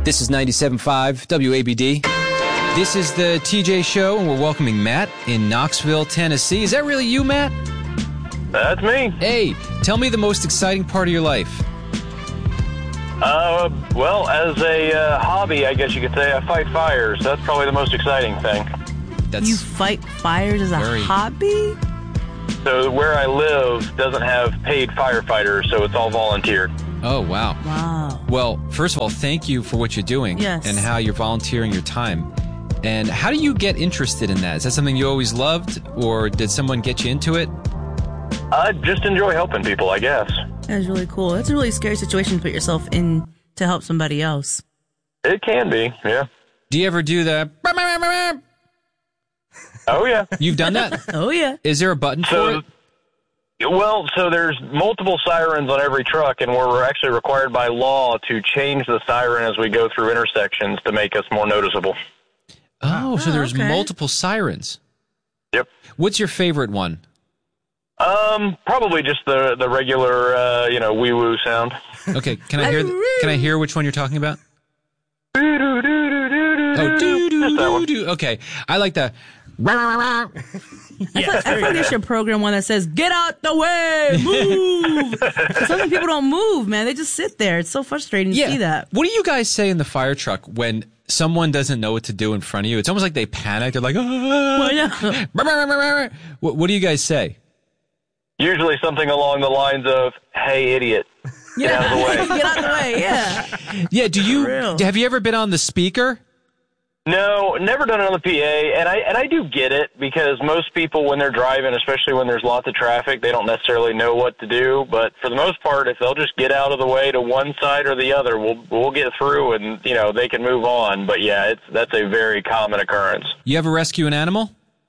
This is 97.5 WABD. This is the TJ Show, and we're welcoming Matt in Knoxville, Tennessee. Is that really you, Matt? That's me. Hey, tell me the most exciting part of your life. Well, as a hobby, I guess you could say, I fight fires. That's probably the most exciting thing. You fight fires as a hobby? So where I live doesn't have paid firefighters, so it's all volunteer. Oh, wow. Wow. Well, first of all, thank you for what you're doing and how you're volunteering your time. And how do you get interested in that? Is that something you always loved, or did someone get you into it? I just enjoy helping people, I guess. That's really cool. That's a really scary situation to put yourself in to help somebody else. It can be, yeah. Do you ever do the... Oh, yeah. You've done that? Oh, yeah. Is there a button for it? Well, so there's multiple sirens on every truck, and we're actually required by law to change the siren as we go through intersections to make us more noticeable. Oh, so there's multiple sirens. Yep. What's your favorite one? Probably just the regular, wee-woo sound. Okay, can I hear which one you're talking about? Oh, do-do-do-do. Okay, I like that. I feel like they should program one that says, "Get out the way, move." So many people don't move, man. They just sit there. It's so frustrating to see that. What do you guys say in the fire truck when someone doesn't know what to do in front of you? It's almost like they panic. They're like, what do you guys say? Usually something along the lines of, "Hey, idiot, get out of the way." Get out of the way, yeah. Yeah, have you ever been on the speaker? No, never done it on the PA, and I do get it, because most people, when they're driving, especially when there's lots of traffic, they don't necessarily know what to do. But for the most part, if they'll just get out of the way to one side or the other, we'll get through, and they can move on. But yeah, that's a very common occurrence. You ever rescue an animal?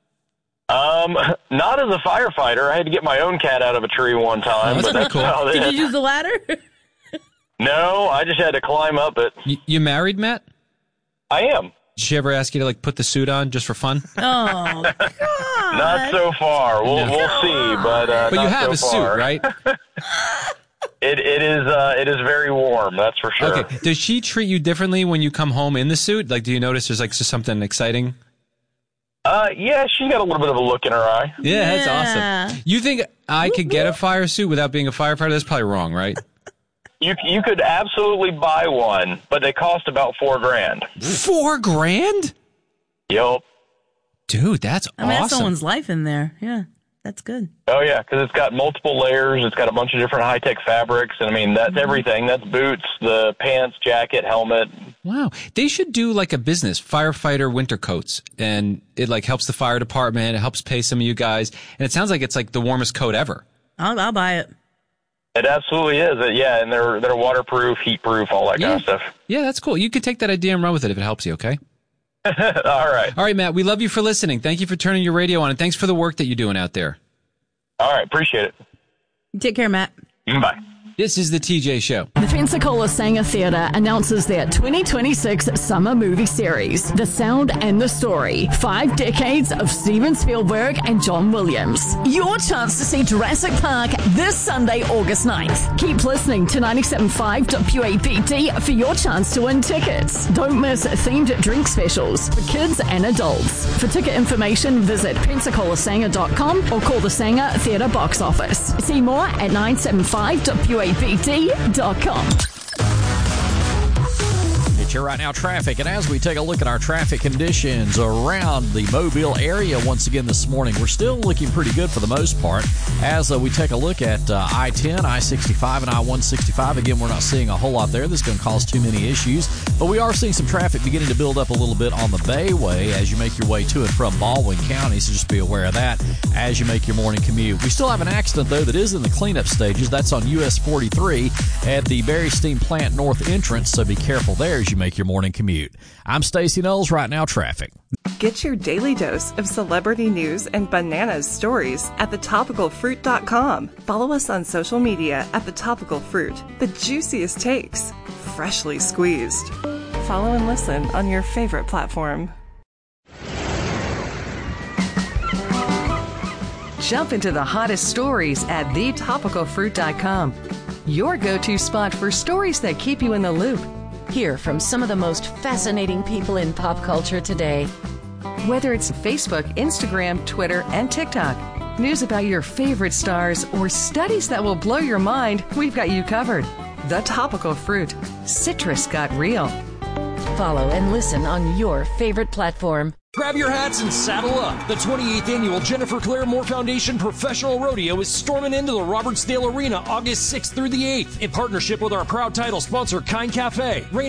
Not as a firefighter. I had to get my own cat out of a tree one time. That's pretty cool. Did you use the ladder? No, I just had to climb up it. You married, Matt? I am. Did she ever ask you to put the suit on just for fun? Oh, God. Not so far. We'll see, but you have a so suit, far. right? It is very warm. That's for sure. Okay. Does she treat you differently when you come home in the suit? Do you notice there's just something exciting? Yeah, she got a little bit of a look in her eye. Yeah, that's awesome. You think I could get a fire suit without being a firefighter? That's probably wrong, right? You could absolutely buy one, but they cost about $4,000. $4,000? Yep. Dude, that's awesome. That's someone's life in there. Yeah, that's good. Oh, yeah, because it's got multiple layers. It's got a bunch of different high-tech fabrics. And, that's everything. That's boots, the pants, jacket, helmet. Wow. They should do a business, firefighter winter coats. And it helps the fire department. It helps pay some of you guys. And it sounds like it's the warmest coat ever. I'll buy it. It absolutely is. Yeah, and they're waterproof, heat-proof, all that kind of stuff. Yeah, that's cool. You could take that idea and run with it if it helps you, okay? All right. All right, Matt, we love you for listening. Thank you for turning your radio on, and thanks for the work that you're doing out there. All right, appreciate it. Take care, Matt. Bye. This is the TJ Show. The Pensacola Sanger Theatre announces their 2026 summer movie series, The Sound and the Story, 5 decades of Steven Spielberg and John Williams. Your chance to see Jurassic Park this Sunday, August 9th. Keep listening to 97.5 WAPD for your chance to win tickets. Don't miss themed drink specials for kids and adults. For ticket information, visit PensacolaSanger.com or call the Sanger Theatre box office. See more at 975WAPD.com. It's your Right Now traffic, and as we take a look at our traffic conditions around the Mobile area once again this morning, we're still looking pretty good for the most part. As we take a look at I-10, I-65, and I-165, again, we're not seeing a whole lot there. This is going to cause too many issues, but we are seeing some traffic beginning to build up a little bit on the Bayway as you make your way to and from Baldwin County, so just be aware of that as you make your morning commute. We still have an accident, though, that is in the cleanup stages. That's on US 43 at the Berry Steam Plant North entrance, so be careful there as you make your morning commute. I'm Stacey Knowles, Right Now Traffic. Get your daily dose of celebrity news and bananas stories at thetopicalfruit.com. Follow us on social media at The Topical Fruit. The juiciest takes, freshly squeezed. Follow and listen on your favorite platform. Jump into the hottest stories at thetopicalfruit.com. Your go-to spot for stories that keep you in the loop. Hear from some of the most fascinating people in pop culture today. Whether it's Facebook, Instagram, Twitter, and TikTok, news about your favorite stars, or studies that will blow your mind, we've got you covered. The Topical Fruit. Citrus got real. Follow and listen on your favorite platform. Grab your hats and saddle up. The 28th annual Jennifer Claire Moore Foundation Professional Rodeo is storming into the Robertsdale Arena August 6th through the 8th in partnership with our proud title sponsor, Kind Cafe.